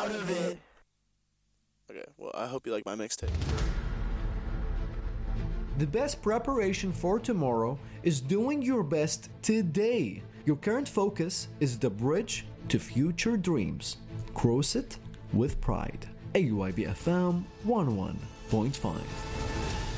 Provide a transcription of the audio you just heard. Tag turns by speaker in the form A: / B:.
A: part of it.
B: Okay, well, I hope you like my mixtape.
C: The best preparation for tomorrow is doing your best today. Your current focus is the bridge to future dreams. Cross it with pride. AYB FM 101.5.